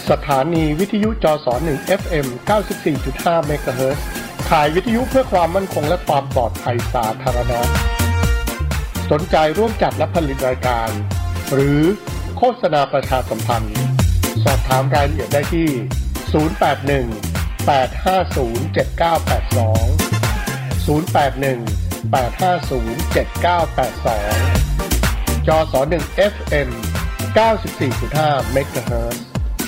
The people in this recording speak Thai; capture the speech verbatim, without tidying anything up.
สถานีวิทยุจสหนึ่ง เอฟ เอ็ม เก้าสิบสี่จุดห้า เมกะเฮิรตซ์ขายวิทยุเพื่อความมั่นคงและความปลอดภัยสาธารณะสนใจร่วมจัดและผลิตรายการหรือโฆษณาประชาสัมพันธ์สอบถามรายละเอียดได้ที่ศูนย์ แปด หนึ่ง แปด ห้า ศูนย์ เจ็ด เก้า แปด สอง ศูนย์ แปด หนึ่ง แปด ห้า ศูนย์ เจ็ด เก้า แปด สองจสหนึ่ง เอฟ เอ็ม เก้าสิบสี่จุดห้า เมกะเฮิรตซ์